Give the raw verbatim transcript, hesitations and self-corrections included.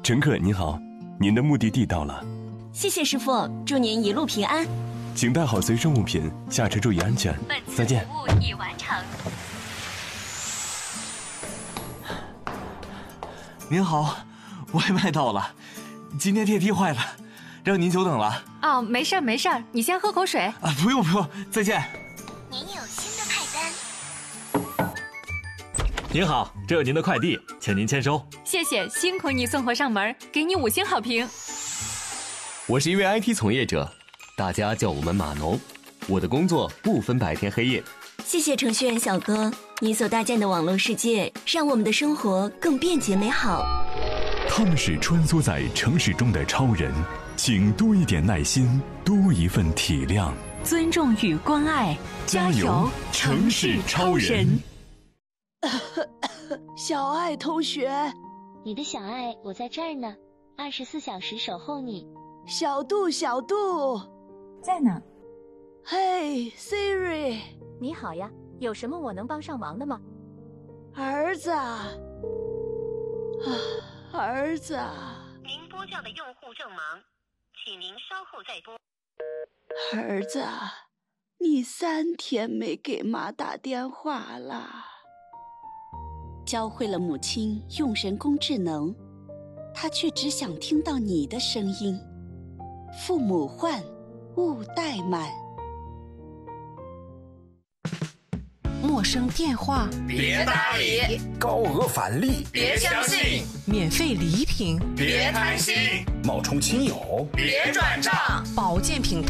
乘客您好，您的目的地到了。 谢谢师傅，祝您一路平安。 请带好随身物品，下车注意安全。再见。 服务已完成。 您好，外卖到了，今天电梯坏了，让您久等了。 哦，没事儿没事儿，你先喝口水。 啊，不用不用，再见。 您有新的派单。 您好，这有您的快递，请您签收。 谢谢，辛苦你送货上门，给你五星好评。 我是一位 I T 从业者，大家叫我们码农。我的工作不分白天黑夜。 谢谢程序员小哥，你所搭建的网络世界，让我们的生活更便捷美好。 他们是穿梭在城市中的超人，请多一点耐心，多一份体谅， 尊重与关爱， 加油，城市超人！ 小爱同学， 你的小爱，我在这儿呢，二十四小时守候你。 小杜，小杜， 在呢。 嘿 ，Siri， 你好呀，有什么我能帮上忙的吗？ 儿子，啊，儿子， 您拨叫的用户正忙，请您稍后再拨。 儿子，你三天没给妈打电话了。 教会了母亲用人工智能，她却只想听到你的声音。父母唤，勿怠慢。 陌生电话别搭理， 高额返利别相信， 免费礼品别贪心， 冒充亲友别转账， 保健品